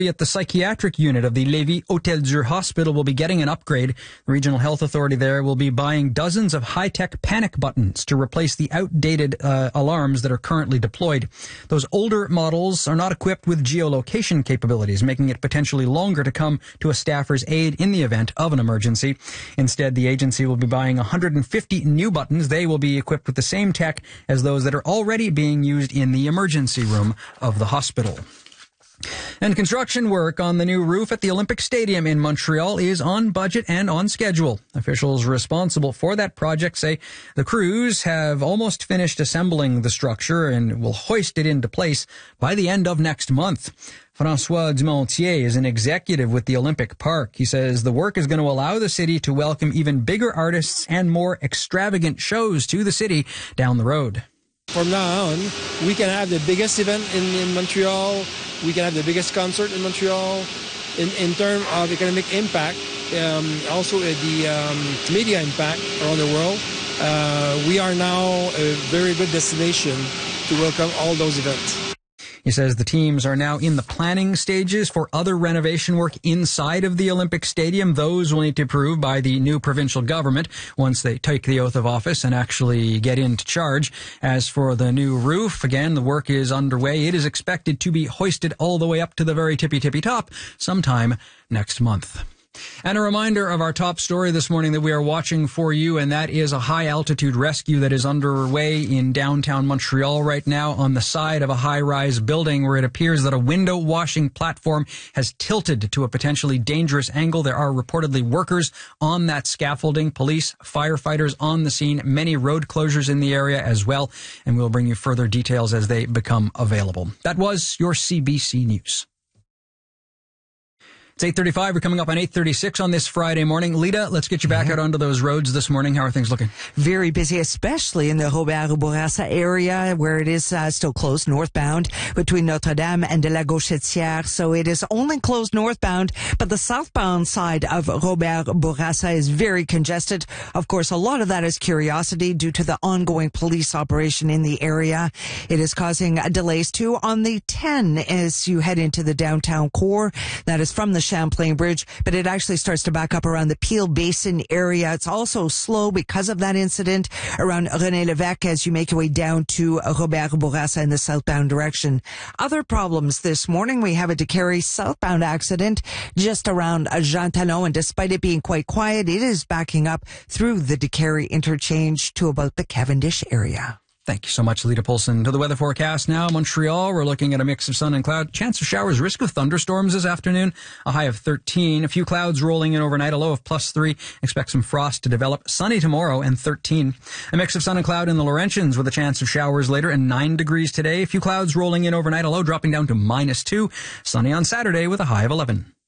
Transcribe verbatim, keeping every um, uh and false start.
At the psychiatric unit of the Lévis Hôtel-Dieu Hospital will be getting an upgrade. The regional health authority there will be buying dozens of high-tech panic buttons to replace the outdated uh, alarms that are currently deployed. Those older models are not equipped with geolocation capabilities, making it potentially longer to come to a staffer's aid in the event of an emergency. Instead, the agency will be buying one hundred fifty new buttons. They will be equipped with the same tech as those that are already being used in the emergency room of the hospital. And construction work on the new roof at the Olympic Stadium in Montreal is on budget and on schedule. Officials responsible for that project say the crews have almost finished assembling the structure and will hoist it into place by the end of next month. François Dumontier is an executive with the Olympic Park. He says the work is going to allow the city to welcome even bigger artists and more extravagant shows to the city down the road. From now on, we can have the biggest event in, in Montreal. We can have the biggest concert in Montreal. In, in terms of economic impact, um, also uh, the um, media impact around the world, uh, we are now a very good destination to welcome all those events. He says the teams are now in the planning stages for other renovation work inside of the Olympic Stadium. Those will need to be approved by the new provincial government once they take the oath of office and actually get into charge. As for the new roof, again, the work is underway. It is expected to be hoisted all the way up to the very tippy-tippy top sometime next month. And a reminder of our top story this morning that we are watching for you, and that is a high-altitude rescue that is underway in downtown Montreal right now on the side of a high-rise building where it appears that a window-washing platform has tilted to a potentially dangerous angle. There are reportedly workers on that scaffolding, police, firefighters on the scene, many road closures in the area as well, and we'll bring you further details as they become available. That was your C B C News. It's eight thirty-five. We're coming up on eight thirty-six on this Friday morning. Lita, let's get you back mm-hmm. out onto those roads this morning. How are things looking? Very busy, especially in the Robert Bourassa area where it is uh, still closed northbound between Notre Dame and de la Gauchetière. So it is only closed northbound, but the southbound side of Robert Bourassa is very congested. Of course, a lot of that is curiosity due to the ongoing police operation in the area. It is causing delays too on the ten as you head into the downtown core. That is from the Champlain Bridge, but it actually starts to back up around the Peel Basin area. It's also slow because of that incident around René Lévesque as you make your way down to Robert Bourassa in the southbound direction. Other problems this morning, we have a Décarie southbound accident just around Jean Talon, and despite it being quite quiet, it is backing up through the Décarie interchange to about the Cavendish area. Thank you so much, Lita Polson. To the weather forecast now. Montreal, we're looking at a mix of sun and cloud. Chance of showers, risk of thunderstorms this afternoon. A high of thirteen. A few clouds rolling in overnight, a low of plus three. Expect some frost to develop. Sunny tomorrow and thirteen. A mix of sun and cloud in the Laurentians with a chance of showers later and nine degrees today. A few clouds rolling in overnight, a low dropping down to minus two. Sunny on Saturday with a high of eleven.